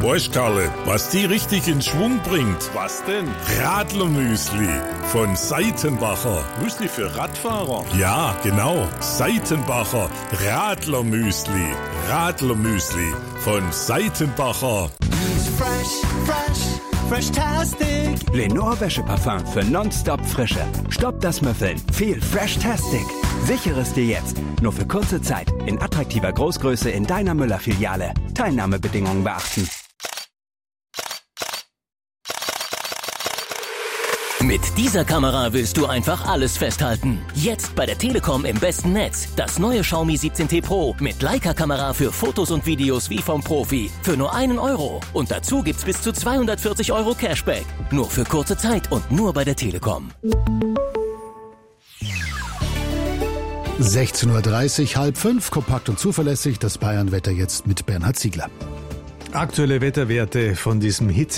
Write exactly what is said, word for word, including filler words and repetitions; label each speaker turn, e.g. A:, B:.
A: Weißt Karle, was die richtig in Schwung bringt?
B: Was denn?
A: Radlermüsli von Seitenbacher.
B: Müsli für Radfahrer?
A: Ja, genau. Seitenbacher Radlermüsli. Radlermüsli von Seitenbacher.
C: Fresh, fresh, fresh-tastic.
D: Lenore Wäscheparfum für nonstop Frische. Stoppt das Müffeln. Viel Fresh-tastic. Sichere es dir jetzt. Nur für kurze Zeit. In attraktiver Großgröße in deiner Müller-Filiale. Teilnahmebedingungen beachten.
E: Mit dieser Kamera willst du einfach alles festhalten. Jetzt bei der Telekom im besten Netz. Das neue Xiaomi siebzehn T Pro mit Leica-Kamera für Fotos und Videos wie vom Profi. Für nur einen Euro. Und dazu gibt's bis zu zweihundertvierzig Euro Cashback. Nur für kurze Zeit und nur bei der Telekom.
F: sechzehn Uhr dreißig, halb fünf, kompakt und zuverlässig. Das Bayern-Wetter jetzt mit Bernhard Ziegler.
G: Aktuelle Wetterwerte von diesem Hitze